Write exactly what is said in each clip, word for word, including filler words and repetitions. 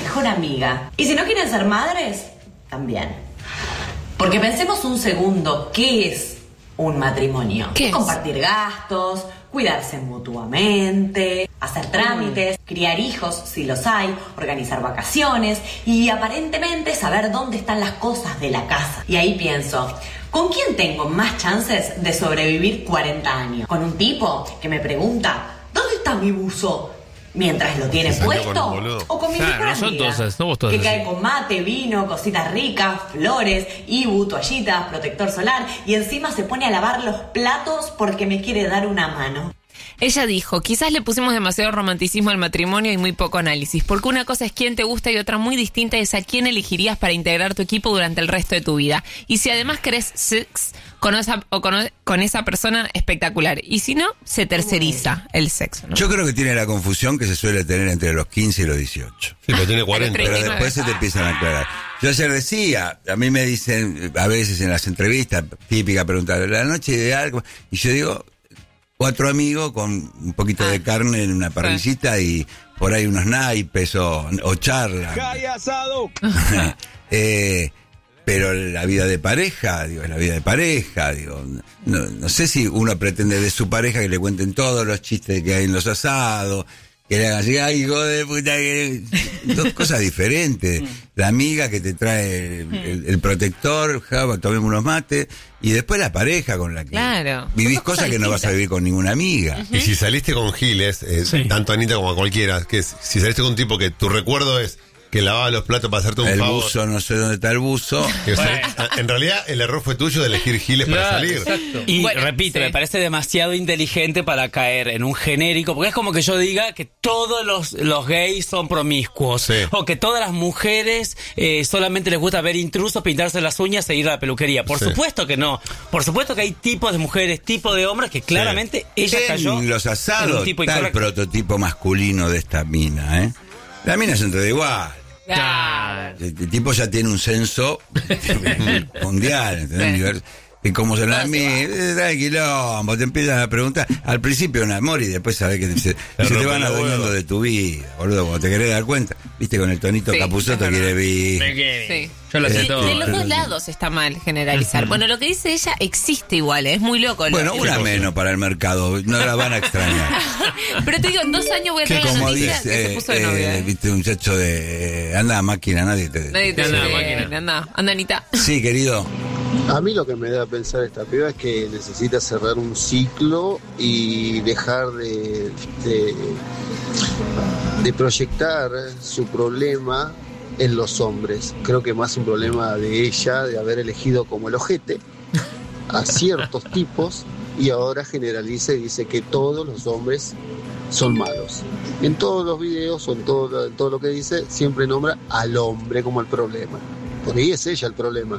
mejor amiga. Y si no quieren ser madres, también. Porque pensemos un segundo, ¿qué es un matrimonio? ¿Qué es? Compartir gastos, cuidarse mutuamente, hacer trámites, mm. criar hijos si los hay, organizar vacaciones y aparentemente saber dónde están las cosas de la casa. Y ahí pienso, ¿con quién tengo más chances de sobrevivir cuarenta años? ¿Con un tipo que me pregunta, ¿dónde está mi buzo? Mientras lo tiene puesto, con o con mi claro, mejor no son amiga, todas, somos todas que así. cae con mate, vino, cositas ricas, flores, ibu, toallitas, protector solar y encima se pone a lavar los platos porque me quiere dar una mano. Ella dijo, quizás le pusimos demasiado romanticismo al matrimonio y muy poco análisis, porque una cosa es quién te gusta y otra muy distinta es a quién elegirías para integrar tu equipo durante el resto de tu vida. Y si además querés sex con esa, o con, con esa persona, espectacular. Y si no, se terceriza el sexo, ¿no? Yo creo que tiene la confusión que se suele tener entre los quince y los dieciocho. Sí, pero tiene cuarenta. Pero después se te empiezan a aclarar. Yo ayer decía, a mí me dicen, a veces en las entrevistas, típica pregunta, la noche ideal, y yo digo... Cuatro amigos con un poquito ah. de carne en una parrillita sí. y por ahí unos naipes o, o charla. ¡Calle asado! eh, pero la vida de pareja, digo, es la vida de pareja, digo. No, no sé si uno pretende de su pareja que le cuenten todos los chistes que hay en los asados, que le hagan así, ay, hijo de puta, que... dos cosas diferentes. La amiga que te trae el, el, el protector, java, tomemos unos mates, y después la pareja con la que claro. vivís cosas, cosas que no vas a vivir con ninguna amiga. Uh-huh. Y si saliste con Giles, eh, sí. tanto Anita como cualquiera, que es, si saliste con un tipo que tu recuerdo es que lavaba los platos para hacerte un el favor. El buzo, no sé dónde está el buzo. Que, o sea, en realidad, el error fue tuyo de elegir Giles claro, para salir. Exacto. Y bueno, repito, sí. me parece demasiado inteligente para caer en un genérico, porque es como que yo diga que todos los, los gays son promiscuos, sí. o que todas las mujeres eh, solamente les gusta ver intrusos, pintarse las uñas e ir a la peluquería. Por sí. supuesto que no. Por supuesto que hay tipos de mujeres, tipos de hombres que claramente sí. ella en cayó los asados en un tipo está incorrecto. El prototipo masculino de esta mina, ¿eh? La mina es entre igual. Claro. El, el tipo ya tiene un censo mundial, ¿entendés? Sí. Y como se la mide, trae quilombo, te empiezan a preguntar. Al principio un amor y después sabés que se, se te van adueñando de tu vida, boludo, cuando te querés dar cuenta. Viste, con el tonito sí, Capusotto quiere vivir. Sí. Yo lo sé de, todo. de los dos lados está mal generalizar. Bueno, lo que dice ella existe igual, es muy loco. Bueno, lo, una lo menos para el mercado, no la van a extrañar. Pero te digo, en dos años voy a traer la noticia dice, que se puso de eh, novia. Eh, viste, un muchacho de... Eh, anda a máquina, nadie te... Nadie te anda anda, máquina. Anda, anda, Anita. Sí, querido. A mí lo que me da a pensar esta piba es que necesita cerrar un ciclo y dejar de, de, de proyectar su problema en los hombres. Creo que más un problema de ella, de haber elegido como el ojete a ciertos tipos y ahora generaliza y dice que todos los hombres son malos. En todos los videos o en todo, en todo lo que dice siempre nombra al hombre como el problema. Por ahí es ella el problema.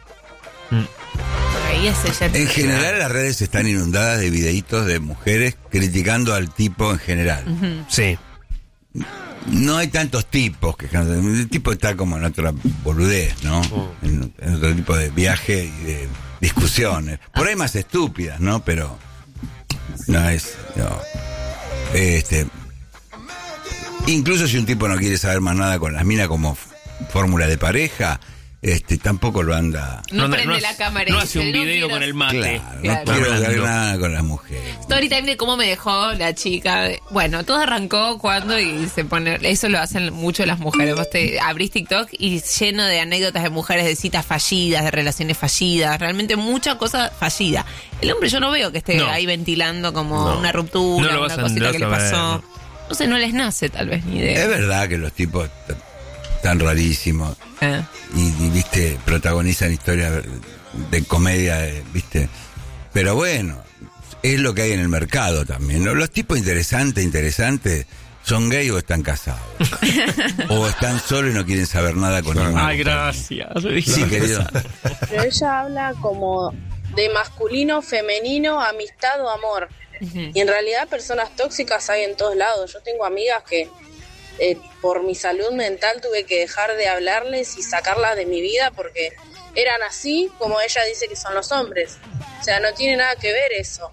Por ahí es ella. En general las redes están inundadas de videitos de mujeres criticando al tipo en general. Uh-huh. Sí. No hay tantos tipos que el tipo está como en otra boludez, ¿no? Uh. En, en otro tipo de viaje y de discusiones. Por ahí más estúpidas, ¿no? Pero no es, no. Este, incluso si un tipo no quiere saber más nada con las minas como f- fórmula de pareja, este, tampoco lo anda. No, no prende no, la cámara. No y hace dice, un video no con el mate. Claro, Claro. no quiero Hablando. ver nada con las mujeres. Story time de cómo me dejó la chica. Bueno, todo arrancó cuando y se pone. Eso lo hacen mucho las mujeres. Vos te abrís TikTok y lleno de anécdotas de mujeres, de citas fallidas, de relaciones fallidas. Realmente mucha cosa fallida. El hombre, yo no veo que esté No. ahí ventilando como No. una ruptura, No lo una vas a- cosita no que le vas a ver, pasó. no. No sé, no les nace tal vez ni idea. Es verdad que los tipos t- tan rarísimos Eh. y, y, viste, protagonizan historias de comedia, eh, viste. Pero bueno, es lo que hay en el mercado también, ¿no? Los tipos interesantes, interesantes, ¿son gay o están casados? O están solos y no quieren saber nada con ninguna Ay, mujer. gracias. Sí, querido. Pero ella habla como de masculino, femenino, amistad o amor. Uh-huh. Y en realidad personas tóxicas hay en todos lados. Yo tengo amigas que eh, por mi salud mental tuve que dejar de hablarles y sacarlas de mi vida porque eran así como ella dice que son los hombres. O sea, no tiene nada que ver eso.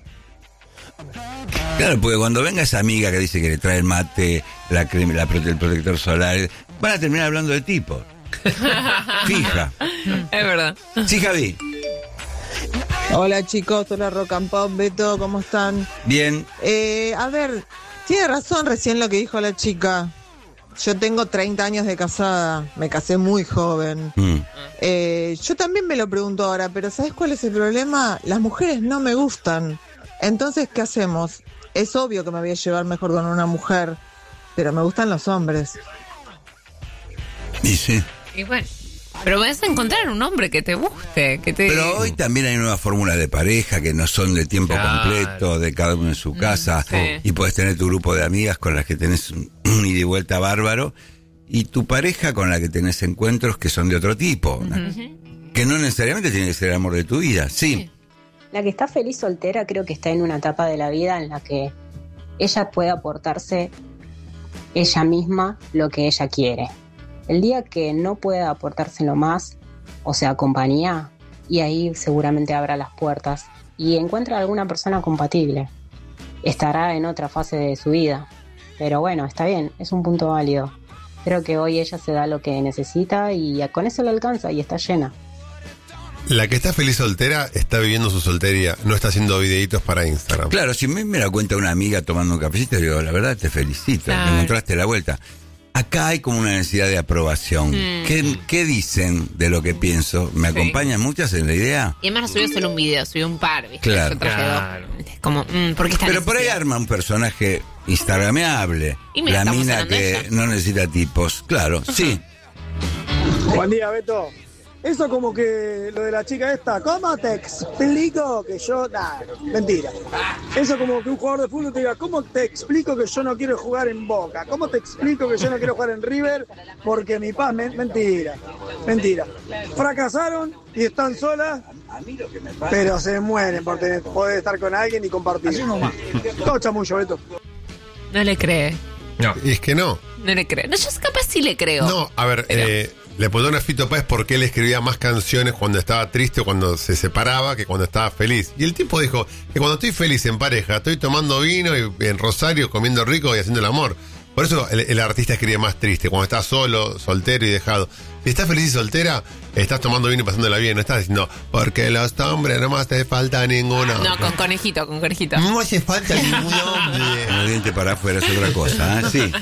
Claro, porque cuando venga esa amiga que dice que le trae el mate, la crema, la prote- el protector solar, van a terminar hablando de tipos. Fija. Es verdad. Sí, Javi. Hola chicos, hola Rock and Pop, Beto, ¿cómo están? Bien. Eh, a ver, tiene razón recién lo que dijo la chica. Yo tengo treinta años de casada, me casé muy joven. Mm. Eh, yo también me lo pregunto ahora, pero ¿sabes cuál es el problema? Las mujeres no me gustan. Entonces, ¿qué hacemos? Es obvio que me voy a llevar mejor con una mujer, pero me gustan los hombres. Y sí. Y bueno, pero vas a encontrar un hombre que te guste, que te... Pero hoy también hay nuevas fórmulas de pareja que no son de tiempo Claro. completo, de cada uno en su casa, sí. y puedes tener tu grupo de amigas con las que tenés un un ida y vuelta bárbaro, y tu pareja con la que tenés encuentros que son de otro tipo, uh-huh. que no necesariamente tiene que ser el amor de tu vida, sí. La que está feliz soltera creo que está en una etapa de la vida en la que ella puede aportarse ella misma lo que ella quiere. El día que no pueda aportárselo más, o sea, compañía, y ahí seguramente abra las puertas y encuentra alguna persona compatible. Estará en otra fase de su vida. Pero bueno, está bien, es un punto válido. Creo que hoy ella se da lo que necesita y con eso le alcanza y está llena. La que está feliz soltera está viviendo su soltería, no está haciendo videitos para Instagram. Claro, si me, me la cuenta una amiga tomando un cafecito, digo, la verdad te felicito, Claro. te encontraste la vuelta. Acá hay como una necesidad de aprobación. Mm. ¿Qué, ¿Qué dicen de lo que pienso? ¿Me Sí. acompañan muchas en la idea? Y además no subió solo un video, subió un par, ¿viste? Claro. Yo traje Claro. dos. Es como, mm, ¿por qué está Pero por ahí necesidad? arma un personaje instagrameable. Y mira, La estamos mina hablando de que ella. no necesita tipos. Claro, sí. Buen día, Beto. Eso como que lo de la chica esta, ¿cómo te explico que yo...? Nah, mentira. Eso como que un jugador de fútbol te diga, ¿cómo te explico que yo no quiero jugar en Boca? ¿Cómo te explico que yo no quiero jugar en River? Porque mi paz... Men- mentira, mentira. Fracasaron y están solas, pero se mueren por tener, poder estar con alguien y compartir. Todo chamullo, Beto. No le cree. No. Y es que no. No le cree. No, yo capaz sí le creo. No, a ver, Pero- eh, le preguntaron a Fito Páez por qué él escribía más canciones cuando estaba triste o cuando se separaba que cuando estaba feliz. Y el tipo dijo que cuando estoy feliz en pareja, estoy tomando vino y en Rosario comiendo rico y haciendo el amor. Por eso el, el artista escribe más triste, cuando está solo, soltero y dejado. Si estás feliz y soltera, estás tomando vino y pasándola bien. No estás diciendo, porque los hombres no más te falta ninguno. No, con conejito, con conejito. No hace falta ningún hombre. Con el diente para afuera es otra cosa, ¿eh? Sí.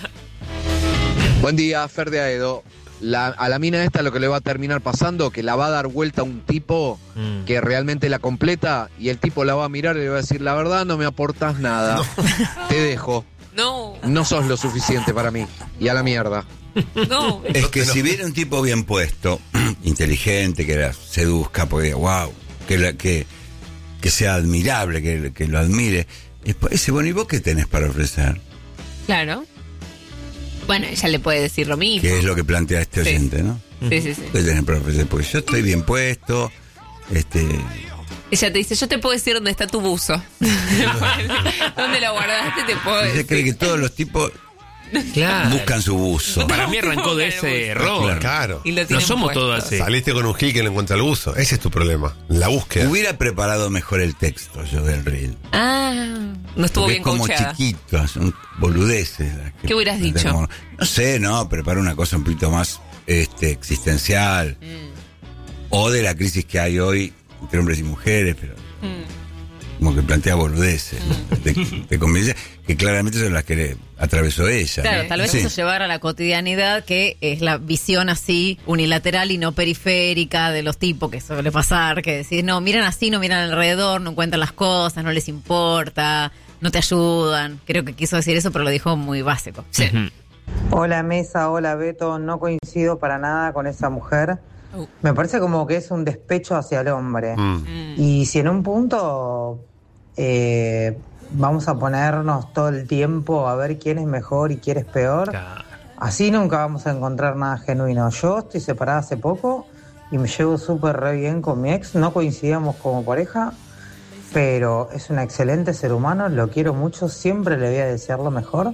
Buen día, Fer de Aedo. La, a la mina esta lo que le va a terminar pasando, que la va a dar vuelta a un tipo Mm. que realmente la completa y el tipo la va a mirar y le va a decir, la verdad no me aportas nada, te dejo, No, no sos lo suficiente para mí, y a la mierda. no. Es que si viene un tipo bien puesto, inteligente, que la seduzca, porque wow, que, la, que, que sea admirable, que, que lo admire, después ese, bueno, ¿y vos qué tenés para ofrecer? Claro. Bueno, ella le puede decir lo mismo. Que es lo que plantea este Sí. oyente, ¿no? Sí, sí, sí. ¿Qué tenés para ofrecer? Porque yo estoy bien puesto, este... Ella te dice, yo te puedo decir dónde está tu buzo. ¿Dónde lo guardaste? Te puedo Ella decir. cree que todos los tipos Claro. buscan su buzo. Para mí arrancó de ese error. Claro. Y lo No tienen somos puesto. todos así. Saliste con un gil que no encuentra el buzo. Ese es tu problema. La búsqueda. Hubiera preparado mejor el texto yo del reel. Ah, no estuvo Porque bien es como coacheada. chiquito, son boludeces. las que- ¿Qué hubieras las dicho? tenemos. No sé, no, prepara una cosa un poquito más este, existencial. Mm. O de la crisis que hay hoy entre hombres y mujeres, pero Mm. como que plantea boludeces. Te, te convence que claramente son las que le atravesó ella. Claro, ¿no? tal vez Sí. eso llevar a la cotidianidad, que es la visión así unilateral y no periférica de los tipos que suele pasar, que decís, no, miran así, no miran alrededor, no encuentran las cosas, no les importa, no te ayudan. Creo que quiso decir eso, pero lo dijo muy básico. Sí. Ujú. Hola Mesa, hola Beto, no coincido para nada con esa mujer. Uh. Me parece como que es un despecho hacia el hombre. Mm. Mm. Y si en un punto eh, vamos a ponernos todo el tiempo a ver quién es mejor y quién es peor, Claro. así nunca vamos a encontrar nada genuino. Yo estoy separada hace poco y me llevo súper re bien con mi ex, no coincidíamos como pareja, pero es un excelente ser humano, lo quiero mucho, siempre le voy a desear lo mejor.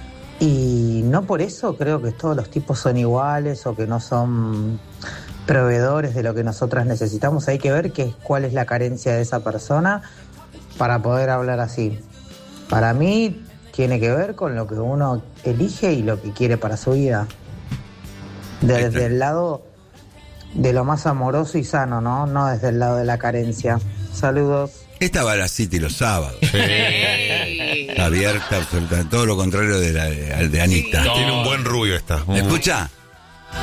Y no por eso creo que todos los tipos son iguales o que no son proveedores de lo que nosotras necesitamos. Hay que ver qué, cuál es la carencia de esa persona para poder hablar así. Para mí tiene que ver con lo que uno elige y lo que quiere para su vida. Desde el lado de lo más amoroso y sano, ¿no? No desde el lado de la carencia. Saludos. Esta va a la City los sábados. Sí. Está abierta, absolutamente. Todo lo contrario de la de, de Anita. Tiene un buen rubio esta. ¿Me escucha?